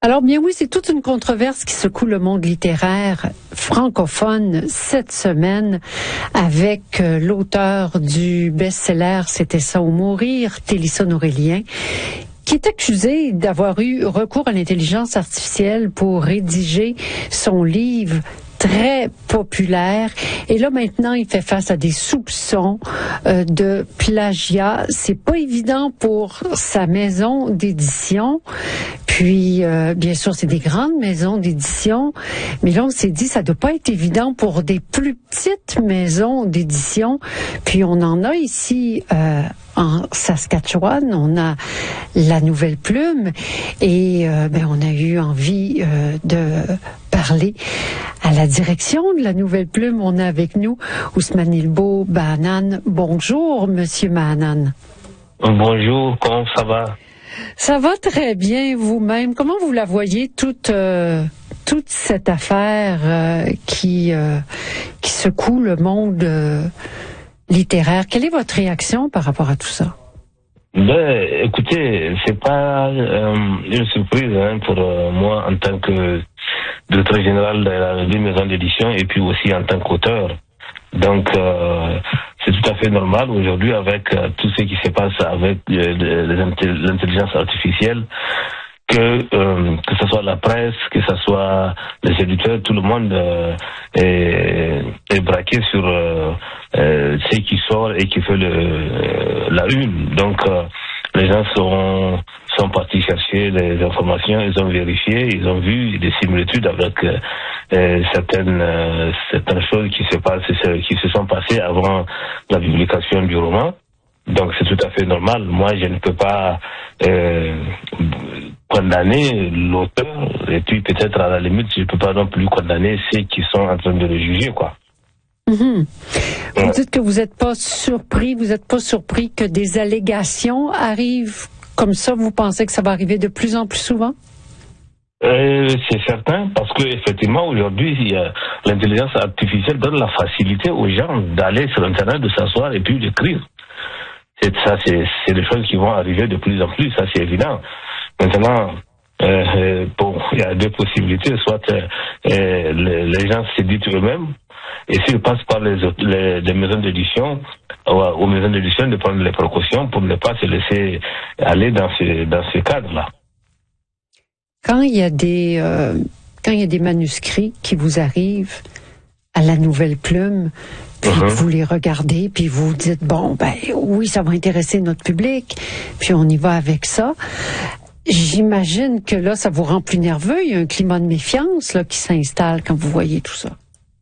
Alors bien oui, c'est toute une controverse qui secoue le monde littéraire francophone cette semaine avec l'auteur du best-seller C'était ça ou mourir, Télissa Aurélien, qui est accusé d'avoir eu recours à l'intelligence artificielle pour rédiger son livre très populaire. Et là, maintenant, il fait face à des soupçons de plagiat. C'est pas évident pour sa maison d'édition. Puis, bien sûr, c'est des grandes maisons d'édition. Mais là, on s'est dit, ça doit pas être évident pour des plus petites maisons d'édition. Puis, on en a ici en Saskatchewan, on a la Nouvelle Plume et on a eu envie de parler à la direction de la Nouvelle Plume. On a avec nous Ousmane Ilbo Bahanan. Bonjour, Monsieur Bahanan. Bonjour, comment ça va? Ça va très bien vous-même. Comment vous la voyez toute cette affaire qui secoue le monde littéraire? Quelle est votre réaction par rapport à tout ça? Écoutez, c'est pas une surprise pour moi en tant que directeur général de la maison d'édition et puis aussi en tant qu'auteur. Donc, c'est tout à fait normal aujourd'hui avec tout ce qui se passe avec l'intelligence artificielle que ce soit la presse, que ce soit les éditeurs, tout le monde est braqué sur ce qui sort et qui fait la une. Donc, les gens sont partis chercher les informations, ils ont vérifié, ils ont vu des similitudes avec certaines choses qui se sont passées avant la publication du roman. Donc c'est tout à fait normal. Moi, je ne peux pas condamner l'auteur et puis peut-être à la limite, je ne peux pas non plus condamner ceux qui sont en train de le juger, quoi. Mm-hmm. Vous dites que vous n'êtes pas surpris que des allégations arrivent comme ça. Vous pensez que ça va arriver de plus en plus souvent? C'est certain, parce que effectivement aujourd'hui, l'intelligence artificielle donne la facilité aux gens d'aller sur Internet, de s'asseoir et puis d'écrire. C'est des choses qui vont arriver de plus en plus, ça c'est évident. Maintenant, il y a deux possibilités, soit les gens s'éditent eux-mêmes, et s'ils passent par les maisons d'édition, aux maisons d'édition de prendre les précautions pour ne pas se laisser aller dans ce cadre-là. Quand il y a des manuscrits qui vous arrivent à la Nouvelle Plume, puis vous les regardez, puis vous dites, oui, ça va intéresser notre public, puis on y va avec ça. J'imagine que là, ça vous rend plus nerveux. Il y a un climat de méfiance là qui s'installe quand vous voyez tout ça.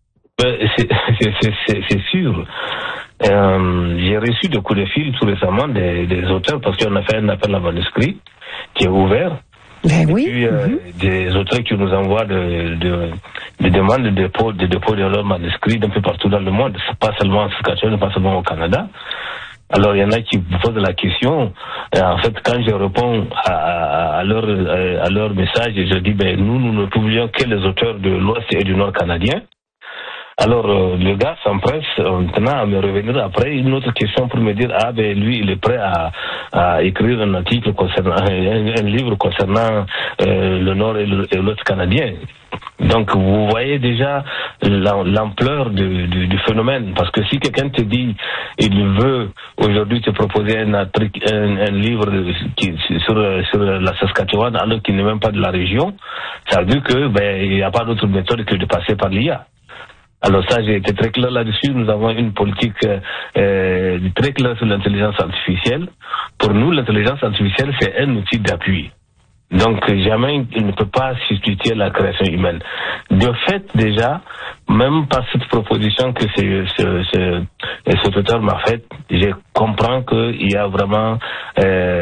C'est sûr. J'ai reçu des coups de fil tout récemment des auteurs parce qu'on a fait un appel à manuscrit qui est ouvert. Ben et oui. puis, des auteurs qui nous envoient des demandes de dépôt de leurs manuscrits d'un peu partout dans le monde, pas seulement en Saskatchewan, pas seulement au Canada. Alors, il y en a qui vous posent la question. En fait, quand je réponds à leur message, je dis, nous ne publions que les auteurs de l'Ouest et du Nord canadien. Alors, le gars s'empresse maintenant à me revenir après une autre question pour me dire, lui, il est prêt à écrire un article concernant, un livre concernant le Nord et l'Ouest canadien. Donc, vous voyez déjà l'ampleur du phénomène. Parce que si quelqu'un te dit, il veut aujourd'hui te proposer un livre sur la Saskatchewan, alors qu'il n'est même pas de la région, ça veut dire que, il n'y a pas d'autre méthode que de passer par l'IA. Alors ça, j'ai été très clair là-dessus. Nous avons une politique très claire sur l'intelligence artificielle. Pour nous, l'intelligence artificielle, c'est un outil d'appui. Donc, jamais il ne peut pas substituer la création humaine. De fait, déjà, même par cette proposition que cet auteur m'a faite, je comprends qu'il y a vraiment